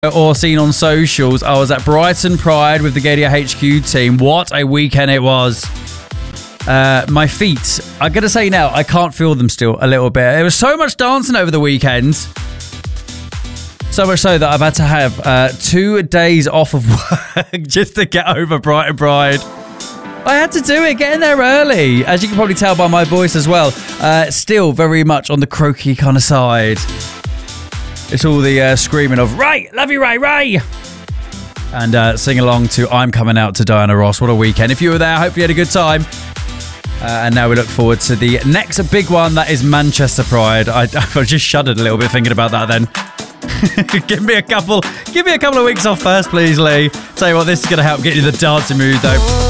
or seen on socials, I was at Brighton Pride with the Gadia HQ team. What a weekend it was. My feet, I'm going to say now, I can't feel them still a little bit. There was so much dancing over the weekend. So much so that I've had to have 2 days off of work just to get over Brighton Pride. I had to do it, getting there early. As you can probably tell by my voice as well. Still very much on the croaky kind of side. It's all the screaming of, Ray, love you, Ray, Ray. And sing along to I'm Coming Out to Diana Ross. What a weekend. If you were there, I hope you had a good time. And now we look forward to the next big one, that is Manchester Pride. I just shuddered a little bit thinking about that then. Give me a couple of weeks off first, please, Lee. Tell you what, this is going to help get you the dancing mood, though.